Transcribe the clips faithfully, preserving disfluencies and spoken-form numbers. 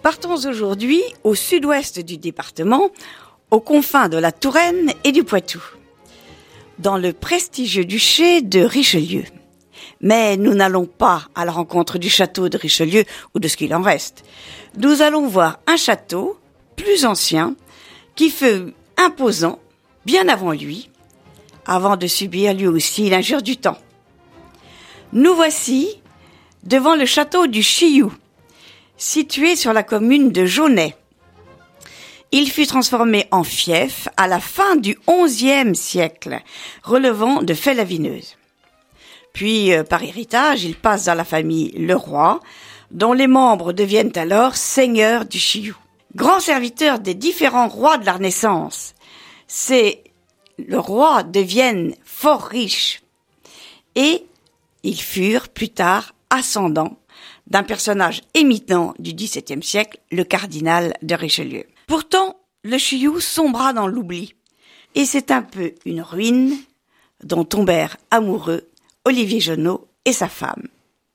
Partons aujourd'hui au sud-ouest du département, aux confins de la Touraine et du Poitou, dans le prestigieux duché de Richelieu. Mais nous n'allons pas à la rencontre du château de Richelieu ou de ce qu'il en reste. Nous allons voir un château plus ancien qui fut imposant bien avant lui, avant de subir lui aussi l'injure du temps. Nous voici devant le château du Chilloux, situé sur la commune de Jaunay. Il fut transformé en fief à la fin du onzième siècle, relevant de Fay-la-Vineuse. Puis, euh, par héritage, il passe dans la famille Leroy, dont les membres deviennent alors seigneurs du Chilloux. Grand serviteur des différents rois de la Renaissance, ces le roi deviennent fort riches et ils furent plus tard ascendants d'un personnage éminent du dix-septième siècle, le cardinal de Richelieu. Pourtant, le Chilloux sombra dans l'oubli et c'est un peu une ruine dont tombèrent amoureux Olivier Jonot et sa femme.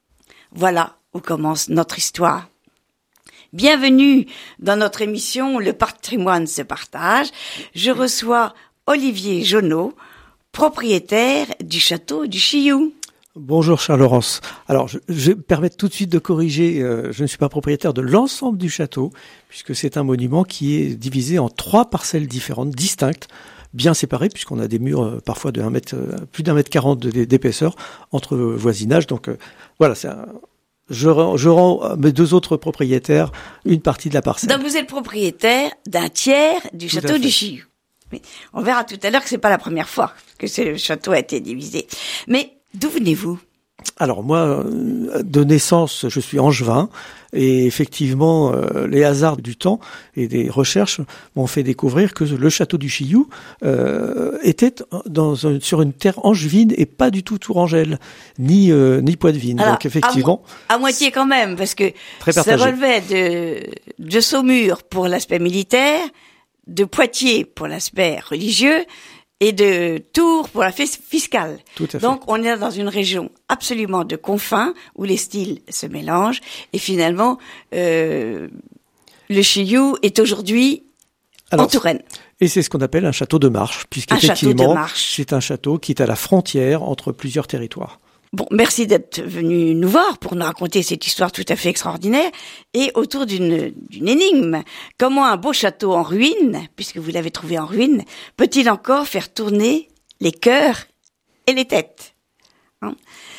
Voilà où commence notre histoire. Bienvenue dans notre émission Le patrimoine se partage. Je reçois Olivier Jonot, propriétaire du château du Chilloux. Bonjour Charles-Laurence. Alors, je, je vais me permettre tout de suite de corriger, euh, je ne suis pas propriétaire de l'ensemble du château, puisque c'est un monument qui est divisé en trois parcelles différentes, distinctes, bien séparées, puisqu'on a des murs euh, parfois de un mètre, euh, plus d'un mètre quarante d'épaisseur entre euh, voisinages. Donc euh, voilà, c'est un, je, rends, je rends à mes deux autres propriétaires une partie de la parcelle. Donc vous êtes propriétaire d'un tiers du Tout château du Chilloux. Mais on verra tout à l'heure que c'est pas la première fois que ce château a été divisé. Mais d'où venez-vous ? Alors moi, de naissance, je suis angevin et effectivement, euh, les hasards du temps et des recherches m'ont fait découvrir que le château du Chilloux euh, était dans un, sur une terre angevine et pas du tout tourangelle, ni euh, ni poitevine. Alors, donc effectivement, à, mo- à moitié quand même, parce que ça relevait de de Saumur pour l'aspect militaire, de Poitiers pour l'aspect religieux, et de Tours pour la fis- fiscale. Tout à fait. Donc, on est dans une région absolument de confins, où les styles se mélangent, et finalement, euh, le Chilloux est aujourd'hui Alors, en Touraine. Et c'est ce qu'on appelle un château de marche, puisqu'effectivement, c'est un château qui est à la frontière entre plusieurs territoires. Bon, merci d'être venu nous voir pour nous raconter cette histoire tout à fait extraordinaire et autour d'une d'une énigme. Comment un beau château en ruine, puisque vous l'avez trouvé en ruine, peut-il encore faire tourner les cœurs et les têtes, hein ?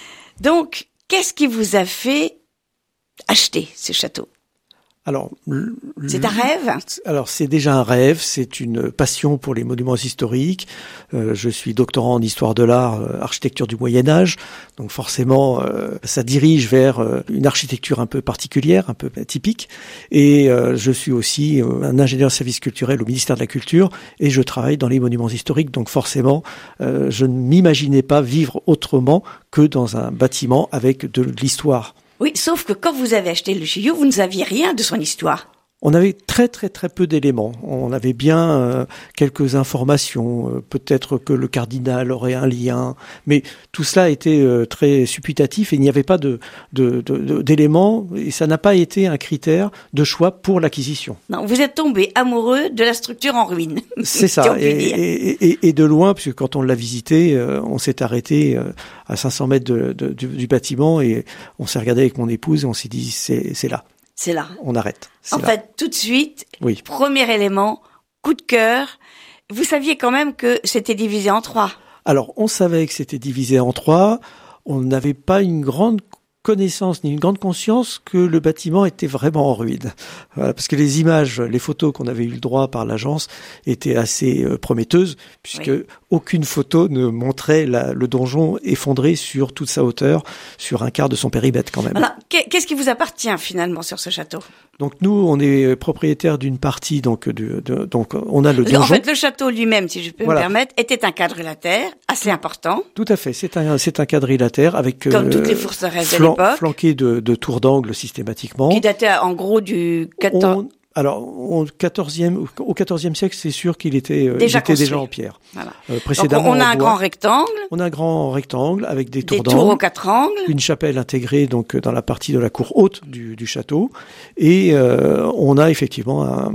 Donc, qu'est-ce qui vous a fait acheter ce château ? Alors, le, c'est un rêve ? Alors, c'est déjà un rêve, c'est une passion pour les monuments historiques. Euh, je suis doctorant en histoire de l'art, euh, architecture du Moyen-Âge. Donc forcément, euh, ça dirige vers euh, une architecture un peu particulière, un peu atypique. Et euh, je suis aussi euh, un ingénieur de service culturel au ministère de la Culture et je travaille dans les monuments historiques. Donc forcément, euh, je ne m'imaginais pas vivre autrement que dans un bâtiment avec de l'histoire. Oui, sauf que quand vous avez acheté le Chilloux, vous ne saviez rien de son histoire. On avait très très très peu d'éléments. On avait bien euh, quelques informations, euh, peut-être que le cardinal aurait un lien, mais tout cela était euh, très supputatif et il n'y avait pas de, de, de, de d'éléments et ça n'a pas été un critère de choix pour l'acquisition. Non, vous êtes tombé amoureux de la structure en ruine. C'est ça, et, et, et, et de loin, puisque quand on l'a visité, euh, on s'est arrêté euh, à cinq cents mètres de, de, du, du bâtiment et on s'est regardé avec mon épouse et on s'est dit c'est, c'est là. C'est là. On arrête. En là. fait, tout de suite, oui. Premier élément, coup de cœur. Vous saviez quand même que c'était divisé en trois. Alors, on savait que c'était divisé en trois. On n'avait pas une grande connaissance ni une grande conscience que le bâtiment était vraiment en ruine. Voilà, parce que les images, les photos qu'on avait eu le droit par l'agence étaient assez euh, prometteuses, puisque oui. aucune photo ne montrait la, le donjon effondré sur toute sa hauteur, sur un quart de son périmètre quand même. Alors, qu'est-ce qui vous appartient finalement sur ce château ? Donc nous, on est propriétaire d'une partie, donc de, de donc on a le donjon. En fait, le château lui-même, si je peux voilà. me permettre, était un quadrilatère assez important. Tout à fait, c'est un c'est un quadrilatère avec comme euh, toutes les forteresses flan, de l'époque, flanqué de, de tours d'angle systématiquement. Qui datait en gros du quatorze. Alors, au quatorzième, au quatorzième siècle, c'est sûr qu'il était, euh, déjà, il était déjà en pierre. Voilà. Euh, précédemment, donc on a un bois. grand rectangle. On a un grand rectangle avec des tours Des tours d'angle, aux quatre angles. une chapelle intégrée donc dans la partie de la cour haute du, du château, et euh, on a effectivement un,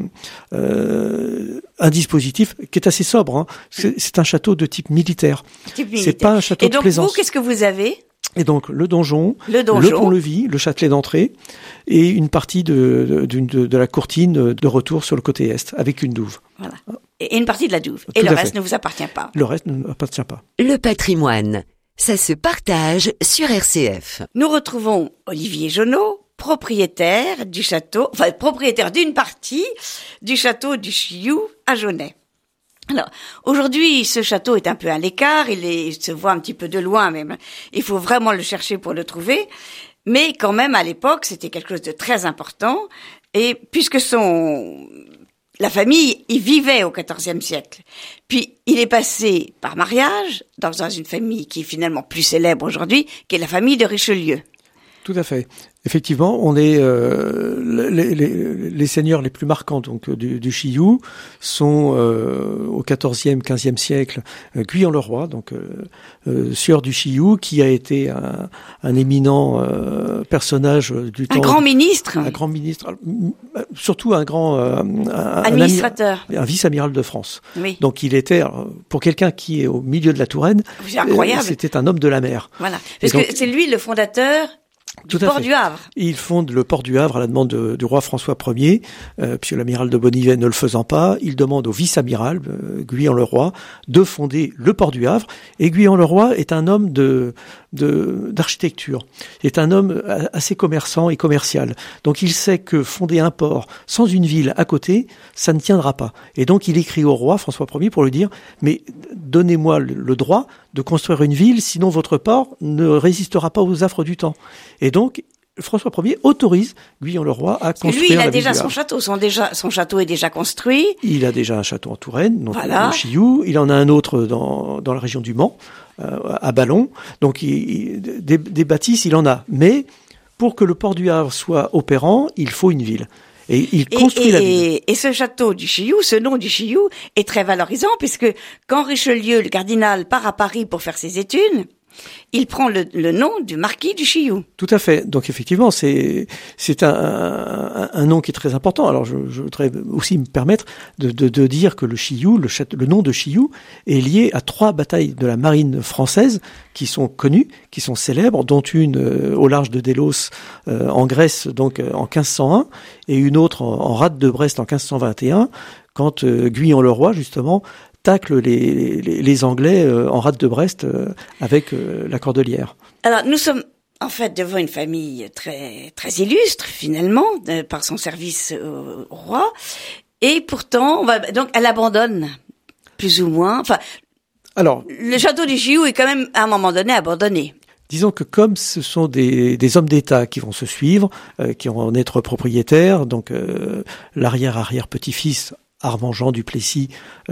euh, un dispositif qui est assez sobre. Hein. C'est, c'est un château de type militaire. Type militaire. C'est pas un château et de donc, plaisance. vous, qu'est-ce que vous avez? Et donc le donjon, le, donjon. le pont-levis, le châtelet d'entrée et une partie de, de, de, de la courtine de retour sur le côté est avec une douve. Voilà. Et une partie de la douve. Et Tout le à reste fait. ne vous appartient pas. Le reste ne appartient pas. Le patrimoine, ça se partage sur R C F. Nous retrouvons Olivier Jonot, propriétaire du château, enfin propriétaire d'une partie du château du Chioux à Jonnet. Alors, aujourd'hui, ce château est un peu à l'écart, il, est, il se voit un petit peu de loin même. Il faut vraiment le chercher pour le trouver. Mais quand même, à l'époque, c'était quelque chose de très important. Et puisque son, la famille y vivait au quatorzième siècle. Puis, il est passé par mariage dans une famille qui est finalement plus célèbre aujourd'hui, qui est la famille de Richelieu. Tout à fait. Effectivement, on est euh, les, les, les seigneurs les plus marquants donc du, du Chioux sont euh, au quatorzième, quinzième siècle euh, Guyon-le-Roi, donc euh, euh, sieur du Chioux, qui a été un, un éminent euh, personnage du un temps. Grand ministre. Un grand ministre, surtout un grand euh, un, administrateur, un, un vice-amiral de France. Oui. Donc il était, pour quelqu'un qui est au milieu de la Touraine, c'est incroyable. Euh, c'était un homme de la mer. Voilà, parce donc, que c'est lui le fondateur du port du Havre. Il fonde le port du Havre à la demande de, du roi François Ier, euh, puisque l'amiral de Bonnivet ne le faisant pas, il demande au vice-amiral, euh, Guyon-le-Roi, de fonder le port du Havre. Et Guyon-le-Roi est un homme de, de, d'architecture, est un homme assez commerçant et commercial. Donc il sait que fonder un port sans une ville à côté, ça ne tiendra pas. Et donc il écrit au roi François Ier pour lui dire, mais donnez-moi le, le droit de construire une ville, sinon votre port ne résistera pas aux affres du temps. Et donc, François Ier autorise Guyon-le-Roi à construire lui, il a la déjà ville son château. Son, déjà, son château est déjà construit. Il a déjà un château en Touraine, donc voilà. au Chioux. Il en a un autre dans, dans la région du Mans, euh, à Ballon. Donc, il, il, des, des bâtisses, il en a. Mais pour que le port du Havre soit opérant, il faut une ville. Et il construit et, la ville. Et ce château du Chioux, ce nom du Chioux, est très valorisant, puisque quand Richelieu, le cardinal, part à Paris pour faire ses études, il prend le, le nom du marquis du Chioux. Tout à fait. Donc effectivement, c'est c'est un, un, un nom qui est très important. Alors je, je voudrais aussi me permettre de, de, de dire que le Chioux, le, château, le nom de Chioux, est lié à trois batailles de la marine française qui sont connues, qui sont célèbres, dont une euh, au large de Délos euh, en Grèce, donc euh, en quinze cent un, et une autre en, en rade de Brest en quinze cent vingt et un, quand euh, Guyon-le-Roi justement tacle les, les, les Anglais euh, en rade de Brest euh, avec euh, la Cordelière. Alors nous sommes en fait devant une famille très très illustre finalement de, par son service au, au roi, et pourtant on va, donc elle abandonne plus ou moins. Enfin, alors le château du Chioux est quand même à un moment donné abandonné. Disons que comme ce sont des, des hommes d'État qui vont se suivre, euh, qui vont en être propriétaires, donc euh, l'arrière-arrière-petit-fils Armand-Jean du Plessis,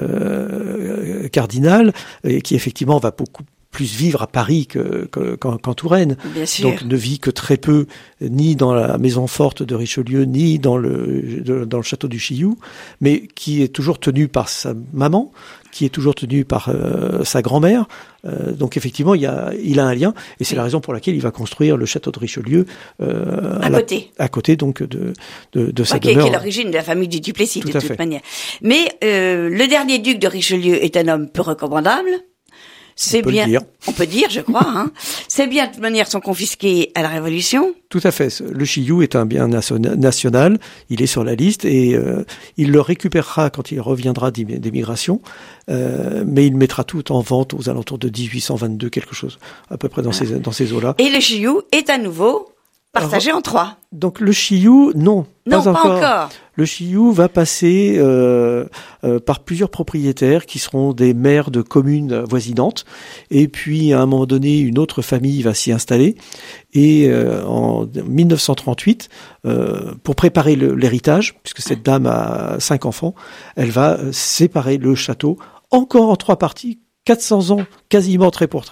euh, cardinal, et qui effectivement va beaucoup plus vivre à Paris que, que, qu'en, qu'en Touraine. Bien sûr. Donc ne vit que très peu, ni dans la maison forte de Richelieu, ni dans le, de, dans le château du Chioux, mais qui est toujours tenu par sa maman, qui est toujours tenu par euh, sa grand-mère. Euh, donc effectivement, il, y a, il a un lien, et c'est oui. la raison pour laquelle il va construire le château de Richelieu euh, à, à côté, la, à côté donc de de, de sa ouais, demeure. Qui est l'origine de la famille du Duplessis, Tout de toute fait. manière. Mais euh, le dernier duc de Richelieu est un homme peu recommandable. C'est on peut bien, le dire. on peut dire, je crois. Hein. C'est bien, de toute manière, sont confisqués à la Révolution. Tout à fait. Le Chioux est un bien national. Il est sur la liste et euh, il le récupérera quand il reviendra d'émigration. Euh, mais il mettra tout en vente aux alentours de dix-huit cent vingt-deux, quelque chose, à peu près dans voilà. ces dans ces eaux-là. Et le Chioux est à nouveau partagé Alors, en trois. Donc le Chioux, non. Non, pas, pas encore. encore. Le Chioux va passer euh, euh, par plusieurs propriétaires qui seront des maires de communes voisinantes. Et puis, à un moment donné, une autre famille va s'y installer. Et euh, en mille neuf cent trente-huit, euh, pour préparer le, l'héritage, puisque cette dame a cinq enfants, elle va séparer le château encore en trois parties, quatre cents ans, quasiment trait pour trait,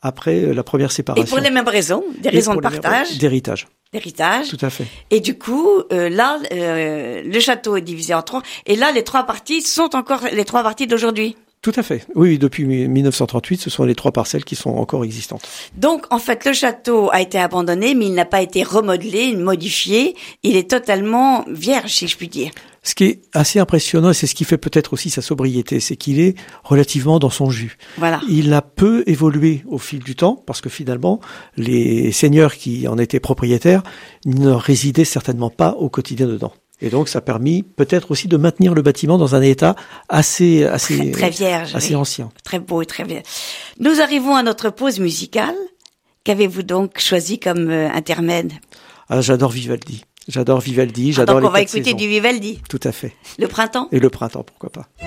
après euh, la première séparation. Et pour les mêmes raisons, des Et raisons de pour les- partage, D'héritage, d'héritage. tout à fait. Et du coup, euh, là, euh, le château est divisé en trois. Et là, les trois parties sont encore les trois parties d'aujourd'hui. Tout à fait. Oui, depuis mille neuf cent trente-huit, ce sont les trois parcelles qui sont encore existantes. Donc, en fait, le château a été abandonné, mais il n'a pas été remodelé, modifié. Il est totalement vierge, si je puis dire. Ce qui est assez impressionnant, et c'est ce qui fait peut-être aussi sa sobriété, c'est qu'il est relativement dans son jus. Voilà. Il a peu évolué au fil du temps, parce que finalement, les seigneurs qui en étaient propriétaires ne résidaient certainement pas au quotidien dedans. Et donc, ça a permis peut-être aussi de maintenir le bâtiment dans un état assez, assez, Très, très vierge. assez oui. ancien. Très beau et très vierge. Nous arrivons à notre pause musicale. Qu'avez-vous donc choisi comme euh, intermède? Ah, j'adore Vivaldi. J'adore Vivaldi, Ah, j'adore donc les on va quatre écouter saisons. du Vivaldi. Tout à fait. Le printemps? Et le printemps, pourquoi pas.